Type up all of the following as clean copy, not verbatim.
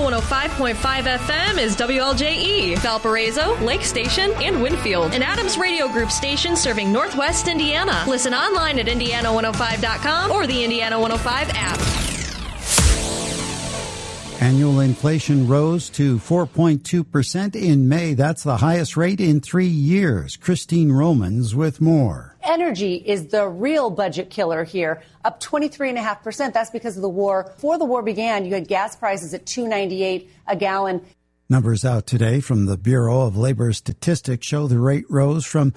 105.5 FM is WLJE, Valparaiso, Lake Station, and Winfield, an Adams Radio Group station serving Northwest Indiana. Listen online at Indiana105.com or the Indiana 105 app. Annual inflation rose to 4.2% in May. That's the highest rate in 3 years. Christine Romans with more. Energy is the real budget killer here, up 23.5%. That's because of the war. Before the war began, you had gas prices at $2.98 a gallon. Numbers out today from the Bureau of Labor Statistics show the rate rose from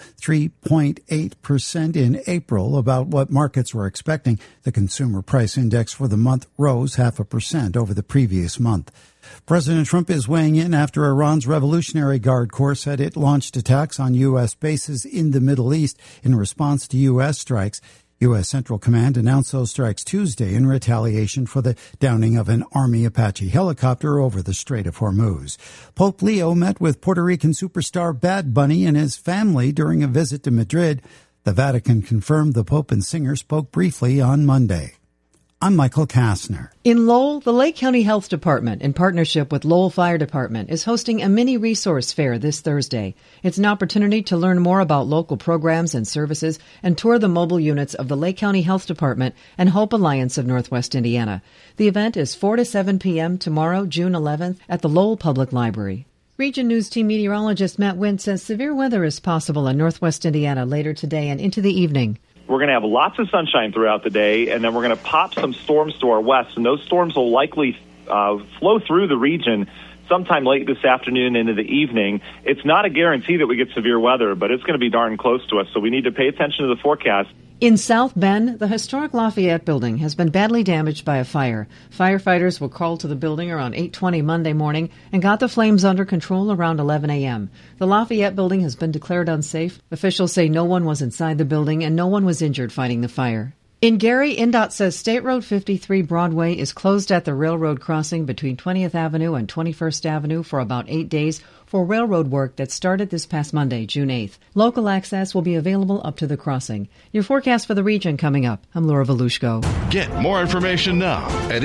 3.8% in April, about what markets were expecting. The Consumer Price Index for the month rose 0.5% over the previous month. President Trump is weighing in after Iran's Revolutionary Guard Corps said it launched attacks on U.S. bases in the Middle East in response to U.S. strikes. U.S. Central Command announced those strikes Tuesday in retaliation for the downing of an Army Apache helicopter over the Strait of Hormuz. Pope Leo met with Puerto Rican superstar Bad Bunny and his family during a visit to Madrid. The Vatican confirmed the Pope and singer spoke briefly on Monday. I'm Michael Kastner. In Lowell, the Lake County Health Department, in partnership with Lowell Fire Department, is hosting a mini resource fair this Thursday. It's an opportunity to learn more about local programs and services and tour the mobile units of the Lake County Health Department and Hope Alliance of Northwest Indiana. The event is 4 to 7 p.m. tomorrow, June 11th, at the Lowell Public Library. Region News Team meteorologist Matt Wint says severe weather is possible in Northwest Indiana later today and into the evening. We're going to have lots of sunshine throughout the day, and then we're going to pop some storms to our west, and those storms will likely flow through the region sometime late this afternoon into the evening. It's not a guarantee that we get severe weather, but it's going to be darn close to us, so we need to pay attention to the forecast. In South Bend, the historic Lafayette building has been badly damaged by a fire. Firefighters were called to the building around 8:20 Monday morning and got the flames under control around 11 a.m. The Lafayette building has been declared unsafe. Officials say no one was inside the building and no one was injured fighting the fire. In Gary, INDOT says State Road 53 Broadway is closed at the railroad crossing between 20th Avenue and 21st Avenue for about 8 days for railroad work that started this past Monday, June 8th. Local access will be available up to the crossing. Your forecast for the region coming up. I'm Laura Volushko. Get more information now at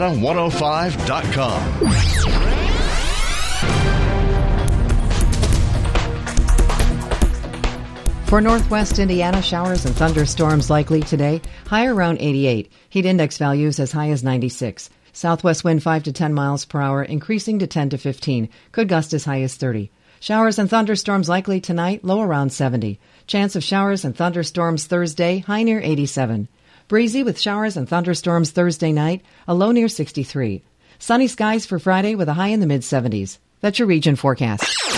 Indiana105.com. For Northwest Indiana, showers and thunderstorms likely today. High around 88. Heat index values as high as 96. Southwest wind 5 to 10 miles per hour, increasing to 10 to 15. Could gust as high as 30. Showers and thunderstorms likely tonight, low around 70. Chance of showers and thunderstorms Thursday, high near 87. Breezy with showers and thunderstorms Thursday night, a low near 63. Sunny skies for Friday with a high in the mid-70s. That's your region forecast.